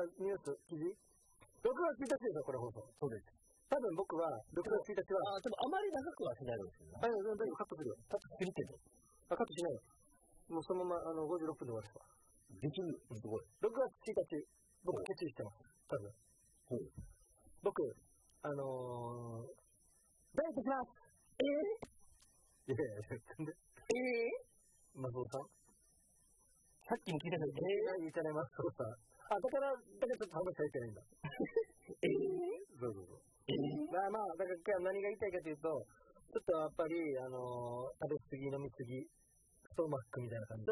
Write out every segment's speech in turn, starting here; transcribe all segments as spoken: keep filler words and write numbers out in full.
ニュース、記事ろくがつついたちですよ、これ放送。 そうです。 多分僕はろくがつついたちは、 あ、でもあまり長くはしないですよね。 あ、だいぶカットするよ。 カットするけど。 あ、カットしないよ。もうそのまま、あの、ごじろっぷんで終わるわ。 できる、すごい。 ろくがつついたち、僕決意してます。多分。 ほう。 僕、あのー、ダイエットしますえぇ、ー、いやいやいや、なんでえぇ、ー、マスオさんさっきも聞いたけど、 えぇ、ー、言ってないマスオさん。あ、だから、だからちょっと話されてないんだ。えぇ、ー、そうそうそう。えぇ、ー、まあまあ、だから今日は何が言いたいかというと、ちょっとやっぱり、あのー、食べ過ぎ、飲み過ぎ、ストマックみたいな感じで。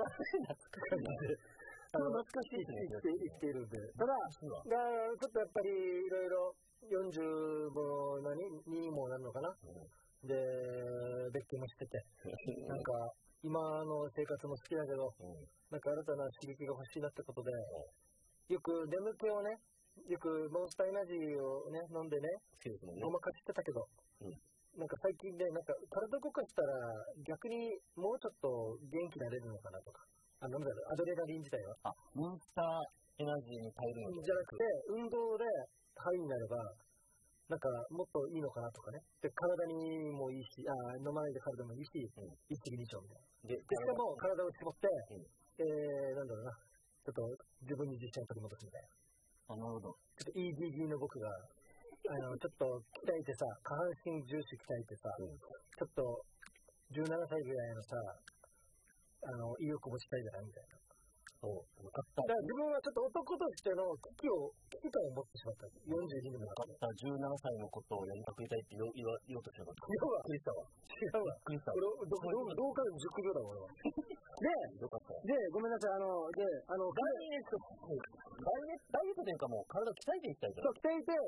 懐かしいですね。生きているんで。ただ、ちょっとやっぱりいろいろよんじゅうも何にもなるのかな、うん、で、別居もしてて、なんか今の生活も好きだけど、うん、なんか新たな刺激が欲しいなってことで、うん、よく眠気をね、よくモンスターエナジーをね、飲んでね、ごまかしてたけど、うん、なんか最近ね、なんか体動かしたら逆にもうちょっと元気になれるのかなとか。あ、なんだろう、アドレナリン自体は。あ、 モンスターエナジーに耐えるのじゃなくて、運動でハイになれば、なんかもっといいのかなとかね。で、体にもいいし、あ、飲まないで体もいいし、うん、一石二鳥みたいな。で、しかも体を絞って、うん、えー、なんだろうな、ちょっと自分に自信を取り戻すみたいな。 あ、なるほど。 ちょっとイージーギーの僕が、あの、ちょっと鍛えてさ、下半身重視鍛えてさ、うん、ちょっとじゅうななさいぐらいのさ、あの、意欲もしたいじゃないみたいな。そう。分かった。だから自分はちょっと男としての危機を、危機感を持ってしまった。よんじゅうににもなかった。じゅうななさいのことをやりまくりたいって言おう、言おうとしなかった。 違うわ。びっくりしたわ。違うわ。 びっくりしたわ。 俺、ど、ど、どうかでも熟秒だわ、俺は。で、 よかった。 で、ごめんなさい、あの、で、あの、 ダイエット、ダイエット、ダイエットというかもう体鍛えていきたいじゃん。 そう、鍛えて、